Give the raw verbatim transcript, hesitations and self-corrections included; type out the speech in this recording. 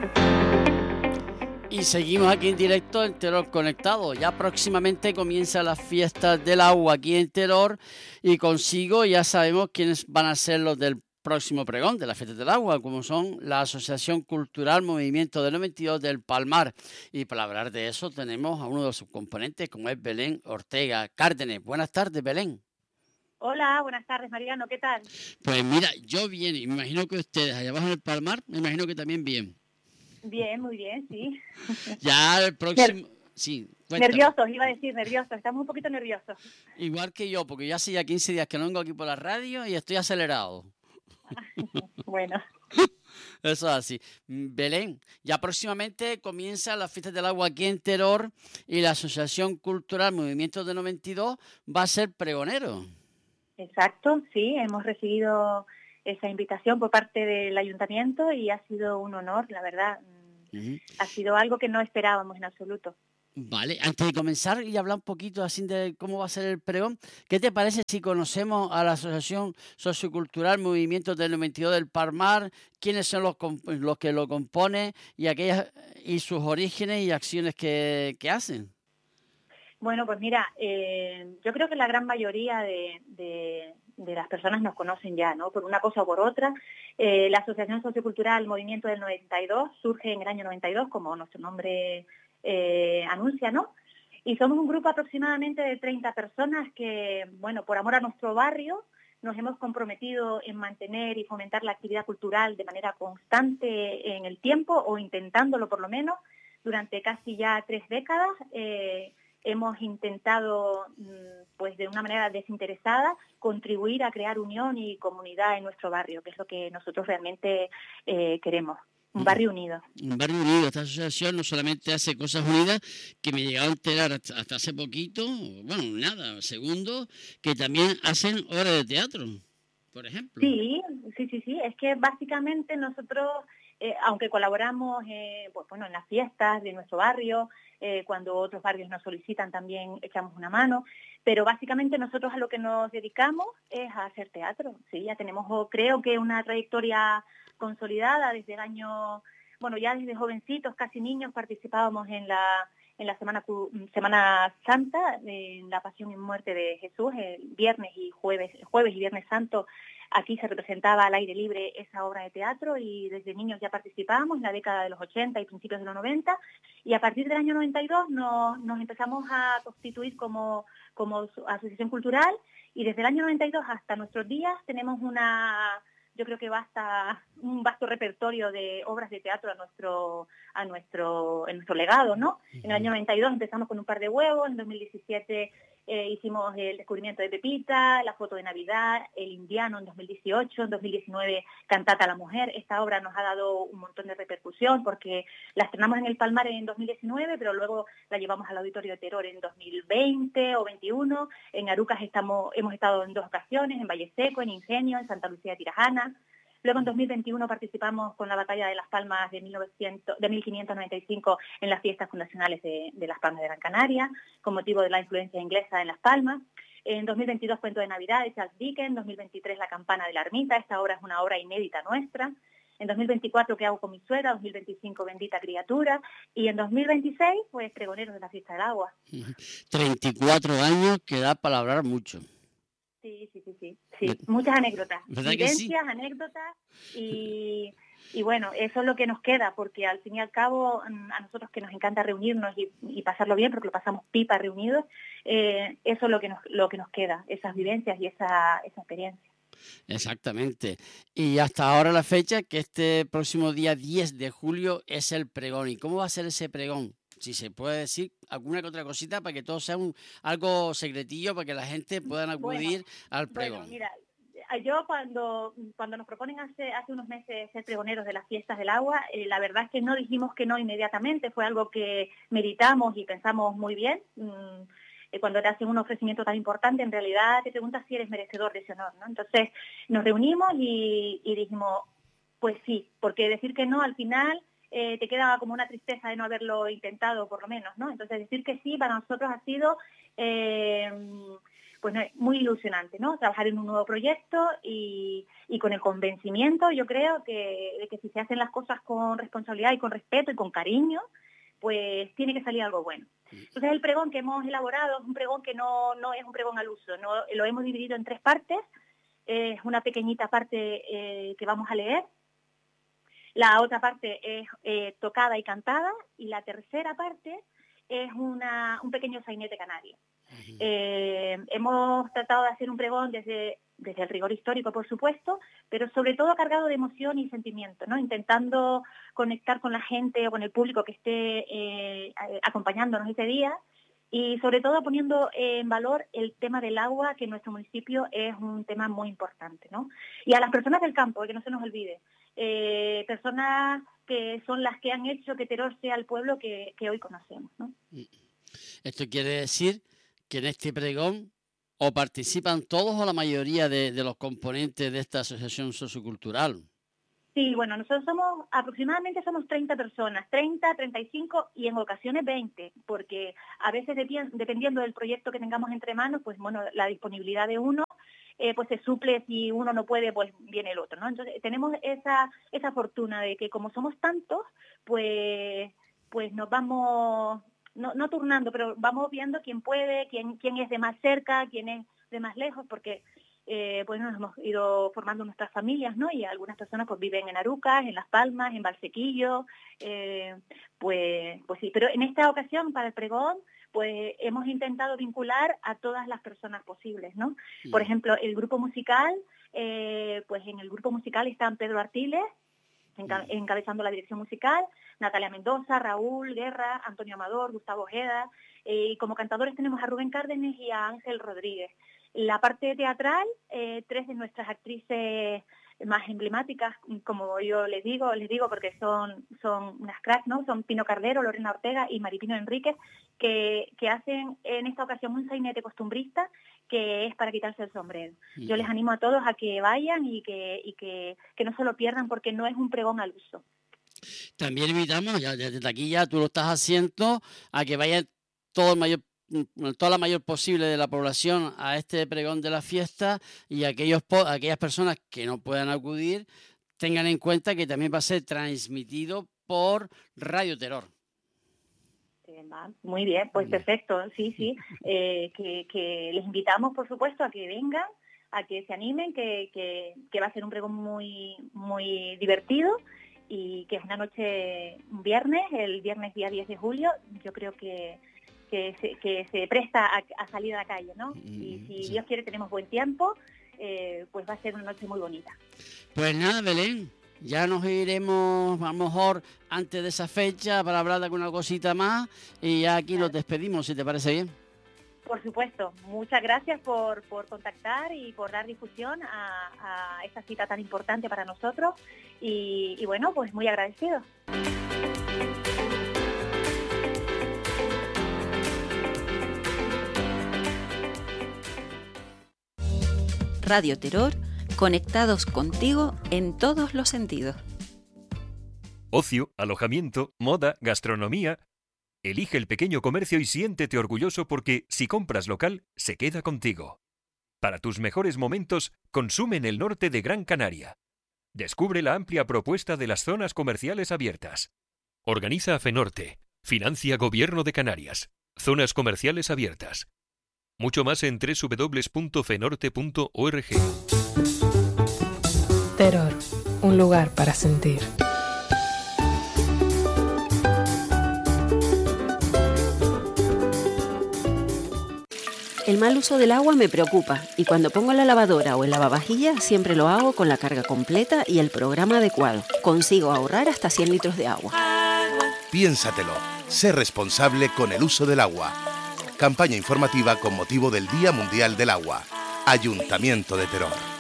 Y seguimos aquí en directo en Teror Conectado. Ya próximamente comienzan las fiestas del agua aquí en Teror y consigo ya sabemos quiénes van a ser los del próximo pregón de las fiestas del agua, como son la Asociación Cultural Movimiento del noventa y dos del Palmar. Y para hablar de eso tenemos a uno de sus componentes, como es Belén Ortega Cárdenas. Buenas tardes, Belén. Hola, buenas tardes, Mariano, ¿qué tal? Pues mira, yo bien, y me imagino que ustedes allá abajo en el Palmar, me imagino que también bien. Bien, muy bien, sí. Ya el próximo... Ner sí, nerviosos, iba a decir nerviosos, estamos un poquito nerviosos. Igual que yo, porque ya hace ya quince días que no vengo aquí por la radio y estoy acelerado. Bueno. Eso es así. Belén, ya próximamente comienza las fiestas del agua aquí en Teror y la Asociación Cultural Movimiento de noventa y dos va a ser pregonero. Exacto, sí, hemos recibido esa invitación por parte del ayuntamiento y ha sido un honor, la verdad. Uh-huh. Ha sido algo que no esperábamos en absoluto. Vale, antes de comenzar y hablar un poquito así de cómo va a ser el pregón, ¿qué te parece si conocemos a la Asociación Sociocultural Movimiento del noventa y dos del Palmar, quiénes son los, los que lo componen y aquellas y sus orígenes y acciones que, que hacen? Bueno, pues mira, eh, yo creo que la gran mayoría de, de, de las personas nos conocen ya, ¿no? Por una cosa o por otra. Eh, la Asociación Sociocultural Movimiento del noventa y dos surge en el año noventa y dos, como nuestro nombre eh, anuncia, ¿no? Y somos un grupo aproximadamente de treinta personas que, bueno, por amor a nuestro barrio, nos hemos comprometido en mantener y fomentar la actividad cultural de manera constante en el tiempo, o intentándolo por lo menos, durante casi ya tres décadas. Eh, hemos intentado, pues de una manera desinteresada, contribuir a crear unión y comunidad en nuestro barrio, que es lo que nosotros realmente eh, queremos. Un barrio unido. Un barrio unido. Esta asociación no solamente hace cosas unidas, que me he llegado a enterar hasta, hasta hace poquito, bueno, nada, segundo, que también hacen obras de teatro, por ejemplo. Sí, sí, sí, sí. Es que básicamente nosotros, eh, aunque colaboramos eh, pues, bueno, en las fiestas de nuestro barrio, eh, cuando otros barrios nos solicitan también echamos una mano, pero básicamente nosotros a lo que nos dedicamos es a hacer teatro. Sí, ya tenemos, creo que una trayectoria consolidada desde el año, bueno, ya desde jovencitos, casi niños, participábamos en la en la Semana, Semana Santa, en la Pasión y Muerte de Jesús, el viernes y jueves, jueves y viernes santo. Aquí se representaba al aire libre esa obra de teatro y desde niños ya participábamos en la década de los ochenta y principios de los noventa, y a partir del año noventa y dos nos, nos empezamos a constituir como, como asociación cultural, y desde el año noventa y dos hasta nuestros días tenemos una... yo creo que basta un vasto repertorio de obras de teatro a nuestro a nuestro en nuestro legado, ¿no? En el año noventa y dos empezamos con Un par de huevos, en dos mil diecisiete eh, hicimos El descubrimiento de Pepita, La foto de Navidad, El indiano en dos mil dieciocho, en dos mil diecinueve Cantata a la mujer. Esta obra nos ha dado un montón de repercusión porque la estrenamos en el Palmar en dos mil diecinueve, pero luego la llevamos al Auditorio de Teror en dos mil veinte o veintiuno. En Arucas estamos, hemos estado en dos ocasiones, en Valle Seco, en Ingenio, en Santa Lucía de Tirajana. Luego en dos mil veintiuno participamos con la Batalla de Las Palmas de, mil novecientos, de mil quinientos noventa y cinco en las fiestas fundacionales de, de Las Palmas de Gran Canaria, con motivo de la influencia inglesa en Las Palmas. En dos mil veintidós Cuento de Navidad de Charles Dickens, en dos mil veintitrés La campana de la ermita, esta obra es una obra inédita nuestra. En dos mil veinticuatro ¿Qué hago con mi suegra? dos mil veinticinco Bendita criatura. Y en dos mil veintiséis, pues Pregoneros de la fiesta del agua. treinta y cuatro años que da para hablar mucho. Sí, sí, sí, sí, sí. Muchas anécdotas, vivencias, sí? anécdotas y, y bueno, eso es lo que nos queda, porque al fin y al cabo a nosotros que nos encanta reunirnos y, y pasarlo bien, porque lo pasamos pipa reunidos, eh, eso es lo que nos lo que nos queda, esas vivencias y esa, esa experiencia. Exactamente. Y hasta ahora la fecha, que este próximo día diez de julio es el pregón. ¿Y cómo va a ser ese pregón? Si se puede decir alguna que otra cosita para que todo sea un, algo secretillo, para que la gente pueda acudir bueno, al pregón. Bueno, mira, yo cuando, cuando nos proponen hace, hace unos meses ser pregoneros de las fiestas del agua, eh, la verdad es que no dijimos que no inmediatamente, fue algo que meditamos y pensamos muy bien. Mm, eh, cuando te hacen un ofrecimiento tan importante, en realidad te preguntas si eres merecedor de ese honor, ¿no? Entonces nos reunimos y, y dijimos, pues sí, porque decir que no al final... Eh, te queda como una tristeza de no haberlo intentado, por lo menos, ¿no? Entonces, decir que sí para nosotros ha sido, eh, pues muy ilusionante, ¿no? Trabajar en un nuevo proyecto y, y con el convencimiento, yo creo, que, de que si se hacen las cosas con responsabilidad y con respeto y con cariño, pues tiene que salir algo bueno. Entonces el pregón que hemos elaborado es un pregón que no, no es un pregón al uso, no, lo hemos dividido en tres partes. Es una pequeñita parte eh, que vamos a leer, la otra parte es eh, tocada y cantada, y la tercera parte es una, un pequeño sainete canario. Uh-huh. Eh, hemos tratado de hacer un pregón desde, desde el rigor histórico, por supuesto, pero sobre todo cargado de emoción y sentimiento, ¿no? Intentando conectar con la gente o con el público que esté eh, acompañándonos ese día, y sobre todo poniendo en valor el tema del agua, que en nuestro municipio es un tema muy importante, ¿no? Y a las personas del campo, que no se nos olvide, eh, personas que son las que han hecho que Teror sea el pueblo que, que hoy conocemos, ¿no? Esto quiere decir que en este pregón o participan todos o la mayoría de, de los componentes de esta asociación sociocultural. Sí, bueno, nosotros somos, aproximadamente somos treinta personas, treinta, treinta y cinco y en ocasiones veinte, porque a veces dependiendo del proyecto que tengamos entre manos, pues bueno, la disponibilidad de uno, eh, pues se suple, si uno no puede, pues viene el otro, ¿no? Entonces tenemos esa, esa fortuna de que como somos tantos, pues, pues nos vamos, no, no turnando, pero vamos viendo quién puede, quién, quién es de más cerca, quién es de más lejos, porque Eh, pues nos hemos ido formando nuestras familias, ¿no? Y algunas personas pues viven en Arucas, en Las Palmas, en Valsequillo, eh, pues, pues sí. Pero en esta ocasión, para el pregón, pues hemos intentado vincular a todas las personas posibles, ¿no? Sí. Por ejemplo, el grupo musical, eh, pues en el grupo musical están Pedro Artiles, enca- encabezando la dirección musical, Natalia Mendoza, Raúl Guerra, Antonio Amador, Gustavo Ojeda, eh, y como cantadores tenemos a Rubén Cárdenas y a Ángel Rodríguez. La parte teatral, eh, tres de nuestras actrices más emblemáticas, como yo les digo, les digo porque son, son unas cracks, ¿no? Son Pino Cardero, Lorena Ortega y Maripino Enríquez, que, que hacen en esta ocasión un sainete costumbrista que es para quitarse el sombrero. Sí. Yo les animo a todos a que vayan y que, y que, que no se lo pierdan, porque no es un pregón al uso. También invitamos, ya desde aquí ya tú lo estás haciendo, a que vayan todo el mayor toda la mayor posible de la población a este pregón de la fiesta, y aquellos aquellas personas que no puedan acudir tengan en cuenta que también va a ser transmitido por Radio Teror. Muy bien, pues perfecto, sí, sí, eh, que, que les invitamos, por supuesto, a que vengan, a que se animen, que, que, que va a ser un pregón muy, muy divertido, y que es una noche, un viernes, el viernes día diez de julio, yo creo que Que se, que se presta a, a salir a la calle, ¿no? Y si sí. Dios quiere tenemos buen tiempo, eh, pues va a ser una noche muy bonita. Pues nada, Belén, ya nos iremos a lo mejor antes de esa fecha para hablar de alguna cosita más, y ya aquí claro. Nos despedimos, si te parece bien. Por supuesto, muchas gracias por, por contactar y por dar difusión a, a esta cita tan importante para nosotros, y, y bueno, pues muy agradecidos. Radio Teror, conectados contigo en todos los sentidos. Ocio, alojamiento, moda, gastronomía. Elige el pequeño comercio y siéntete orgulloso, porque si compras local, se queda contigo. Para tus mejores momentos, consume en el norte de Gran Canaria. Descubre la amplia propuesta de las zonas comerciales abiertas. Organiza FENORTE. Financia Gobierno de Canarias. Zonas comerciales abiertas. Mucho más en doble u doble u doble u punto fenorte punto org. Teror, un lugar para sentir. El mal uso del agua me preocupa, y cuando pongo la lavadora o el lavavajillas siempre lo hago con la carga completa y el programa adecuado. Consigo ahorrar hasta cien litros de agua. Piénsatelo. Sé responsable con el uso del agua. Campaña informativa con motivo del Día Mundial del Agua. Ayuntamiento de Teror.